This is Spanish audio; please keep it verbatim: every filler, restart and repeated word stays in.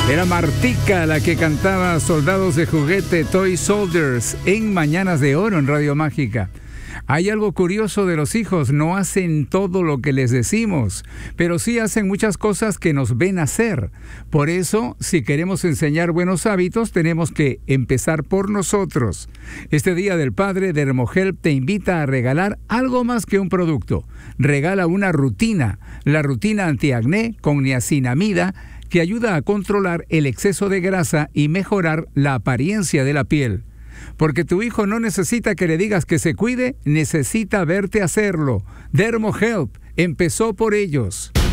Era Martica la que cantaba Soldados de Juguete, Toy Soldiers, en Mañanas de Oro en Radio Mágica. Hay algo curioso de los hijos, no hacen todo lo que les decimos, pero sí hacen muchas cosas que nos ven hacer. Por eso, si queremos enseñar buenos hábitos, tenemos que empezar por nosotros. Este Día del Padre, Dermohelp te invita a regalar algo más que un producto. Regala una rutina, la rutina antiacné con niacinamida, que ayuda a controlar el exceso de grasa y mejorar la apariencia de la piel. Porque tu hijo no necesita que le digas que se cuide, necesita verte hacerlo. Dermohelp empezó por ellos.